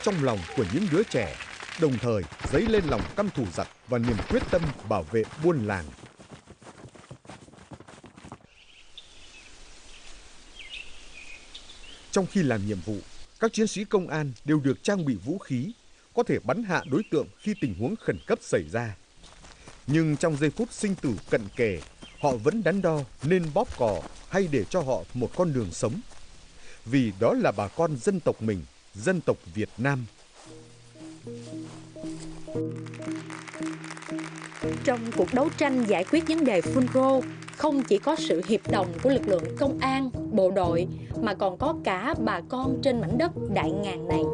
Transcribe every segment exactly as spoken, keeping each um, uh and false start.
trong lòng của những đứa trẻ, đồng thời dấy lên lòng căm thù giặc và niềm quyết tâm bảo vệ buôn làng. Trong khi làm nhiệm vụ, các chiến sĩ công an đều được trang bị vũ khí, có thể bắn hạ đối tượng khi tình huống khẩn cấp xảy ra. Nhưng trong giây phút sinh tử cận kề, họ vẫn đắn đo nên bóp cò hay để cho họ một con đường sống. Vì đó là bà con dân tộc mình, dân tộc Việt Nam. Trong cuộc đấu tranh giải quyết vấn đề phun rô, không chỉ có sự hiệp đồng của lực lượng công an, bộ đội, mà còn có cả bà con trên mảnh đất đại ngàn này.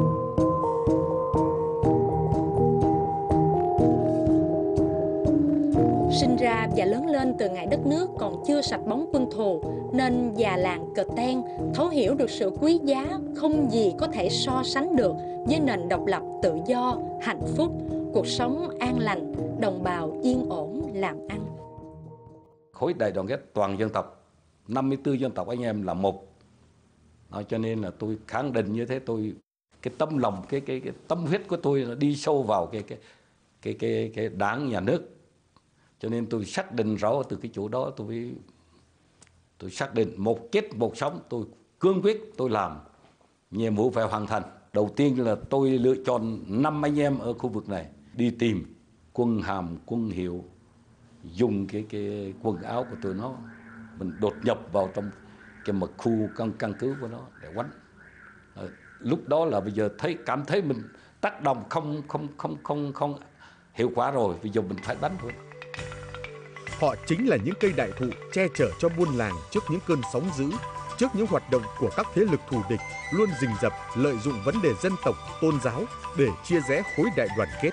Sinh ra và lớn lên từ ngày đất nước còn chưa sạch bóng quân thù, nên già làng Cờ Ten thấu hiểu được sự quý giá không gì có thể so sánh được với nền độc lập tự do, hạnh phúc, cuộc sống an lành, đồng bào yên ổn làm ăn. Khối đại đoàn kết toàn dân tộc, năm mươi tư dân tộc anh em là một. Đó, cho nên là tôi khẳng định như thế, tôi cái tâm lòng, cái cái cái tâm huyết của tôi nó đi sâu vào cái cái cái cái cái đảng nhà nước. Cho nên tôi xác định rõ từ cái chỗ đó, tôi tôi xác định một chết một sống, tôi cương quyết tôi làm, nhiệm vụ phải hoàn thành. Đầu tiên là tôi lựa chọn năm anh em ở khu vực này đi tìm quân hàm, quân hiệu, dùng cái cái quần áo của tụi nó, mình đột nhập vào trong cái mật khu căn căn cứ của nó để quánh. À, lúc đó là bây giờ thấy cảm thấy mình tác động không không không không không hiệu quả rồi, bây giờ mình phải đánh thôi. Họ chính là những cây đại thụ che chở cho buôn làng trước những cơn sóng dữ, trước những hoạt động của các thế lực thù địch luôn rình rập lợi dụng vấn đề dân tộc, tôn giáo để chia rẽ khối đại đoàn kết.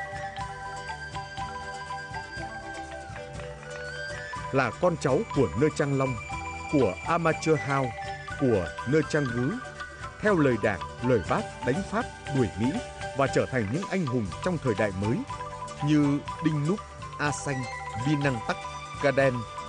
Là con cháu của Nơ Trang Long, của Amateur House, của Nơ Trang Ngứ, theo lời Đảng, lời Bác đánh Pháp, đuổi Mỹ và trở thành những anh hùng trong thời đại mới như Đinh Núp, A Xanh, Vi Năng Tắc, Ca Đen,